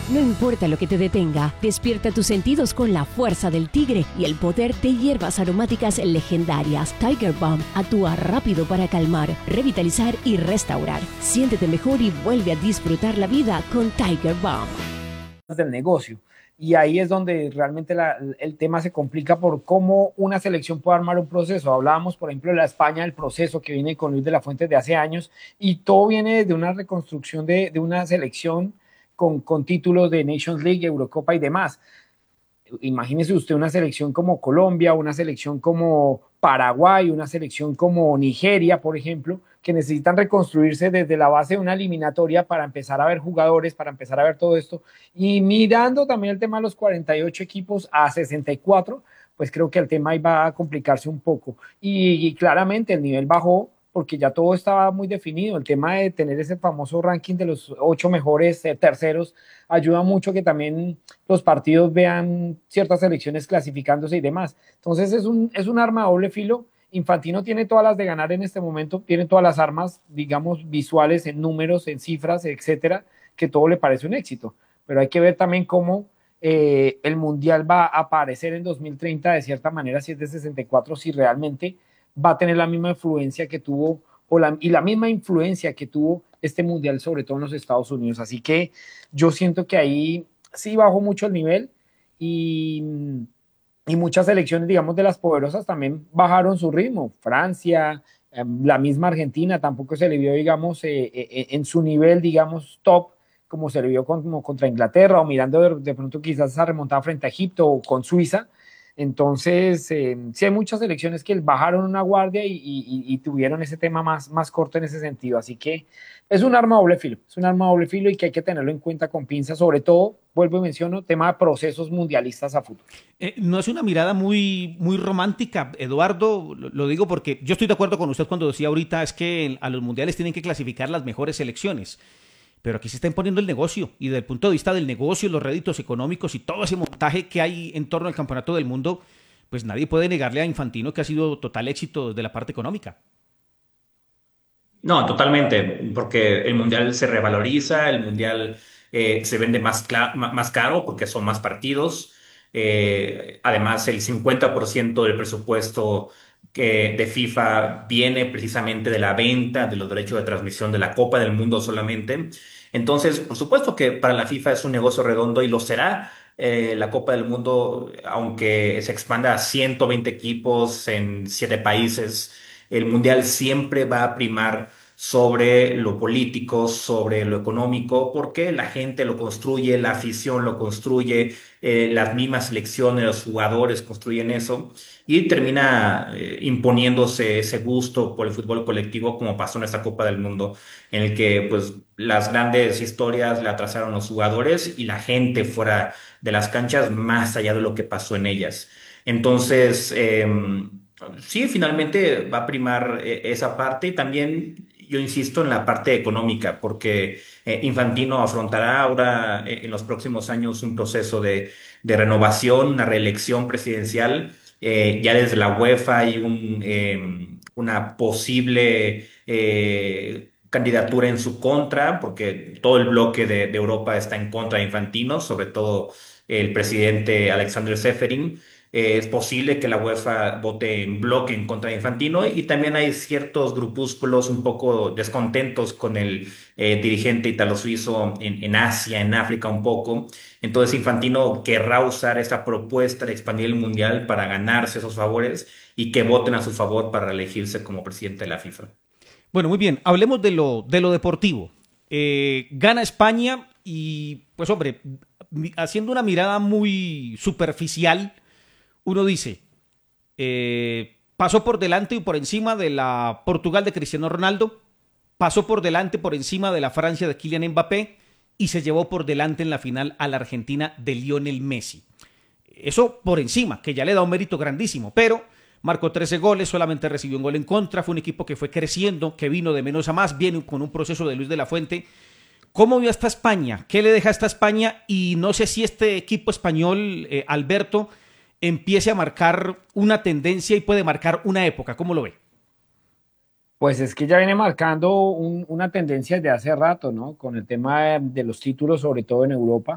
No importa lo que te detenga, despierta tus sentidos con la fuerza del tigre y el poder de hierbas aromáticas legendarias. Tiger Balm actúa rápido para calmar, revitalizar y restaurar. Siéntete mejor y vuelve a disfrutar la vida con Tiger Balm. Del negocio. Y ahí es donde realmente el tema se complica por cómo una selección puede armar un proceso. Hablábamos, por ejemplo, de la España, el proceso que viene con Luis de la Fuente de hace años, y todo viene de una reconstrucción de una selección con títulos de Nations League, Eurocopa y demás. Imagínese usted una selección como Colombia, una selección como Paraguay, una selección como Nigeria, por ejemplo, que necesitan reconstruirse desde la base de una eliminatoria para empezar a ver jugadores, para empezar a ver todo esto. Y mirando también el tema de los 48 equipos a 64, pues creo que el tema iba a complicarse un poco. Y claramente el nivel bajó porque ya todo estaba muy definido. El tema de tener ese famoso ranking de los 8 mejores terceros ayuda mucho que también los partidos vean ciertas selecciones clasificándose y demás. Entonces es un arma de doble filo. Infantino tiene todas las de ganar en este momento, tiene todas las armas, digamos, visuales, en números, en cifras, etcétera, que todo le parece un éxito. Pero hay que ver también cómo el Mundial va a aparecer en 2030 de cierta manera, si es de 64, si realmente va a tener la misma influencia que tuvo y la misma influencia que tuvo este Mundial, sobre todo en los Estados Unidos. Así que yo siento que ahí sí bajó mucho el nivel y, y muchas selecciones, digamos, de las poderosas también bajaron su ritmo. Francia, la misma Argentina tampoco se le vio, digamos, en su nivel, digamos, top, como se le vio como contra Inglaterra o mirando de pronto quizás esa remontada frente a Egipto o con Suiza. Entonces, sí hay muchas selecciones que bajaron una guardia y tuvieron ese tema más corto en ese sentido. Así que es un arma doble filo, es un arma doble filo y que hay que tenerlo en cuenta con pinzas, sobre todo, vuelvo y menciono, tema de procesos mundialistas a futuro. No es una mirada muy romántica, Eduardo, lo digo porque yo estoy de acuerdo con usted cuando decía ahorita es que a los mundiales tienen que clasificar las mejores selecciones. Pero aquí se está imponiendo el negocio y desde el punto de vista del negocio, los réditos económicos y todo ese montaje que hay en torno al campeonato del mundo, pues nadie puede negarle a Infantino que ha sido total éxito desde la parte económica. No, totalmente, porque el mundial se revaloriza, el mundial se vende más caro porque son más partidos. Además, el 50% del presupuesto de FIFA viene precisamente de la venta de los derechos de transmisión de la Copa del Mundo solamente. Entonces, por supuesto que para la FIFA es un negocio redondo y lo será. La Copa del Mundo, aunque se expanda a 120 equipos en 7 países, el mundial siempre va a primar sobre lo político, sobre lo económico, porque la gente lo construye, la afición lo construye, las mismas selecciones, los jugadores construyen eso y termina imponiéndose ese gusto por el fútbol colectivo como pasó en esta Copa del Mundo, en el que pues las grandes historias la trazaron los jugadores y la gente fuera de las canchas más allá de lo que pasó en ellas. Entonces, sí, finalmente va a primar esa parte y también yo insisto en la parte económica, porque Infantino afrontará ahora en los próximos años un proceso de renovación, una reelección presidencial. Ya desde la UEFA hay una posible candidatura en su contra, porque todo el bloque de Europa está en contra de Infantino, sobre todo el presidente Alexander Seferin. Es posible que la UEFA vote en bloque en contra de Infantino y también hay ciertos grupúsculos un poco descontentos con el dirigente italo-suizo en Asia, en África un poco. Entonces Infantino querrá usar esa propuesta de expandir el mundial para ganarse esos favores y que voten a su favor para elegirse como presidente de la FIFA. Bueno, muy bien, hablemos de lo deportivo. Gana España y, pues hombre, haciendo una mirada muy superficial, uno dice, pasó por delante y por encima de la Portugal de Cristiano Ronaldo, pasó por delante, por encima de la Francia de Kylian Mbappé y se llevó por delante en la final a la Argentina de Lionel Messi. Eso por encima, que ya le da un mérito grandísimo, pero marcó 13 goles, solamente recibió un gol en contra, fue un equipo que fue creciendo, que vino de menos a más, viene con un proceso de Luis de la Fuente. ¿Cómo vio esta España? ¿Qué le deja a esta España? Y no sé si este equipo español, Alberto, empiece a marcar una tendencia y puede marcar una época. ¿Cómo lo ve? Pues es que ya viene marcando una tendencia de hace rato, ¿no? Con el tema de los títulos, sobre todo en Europa.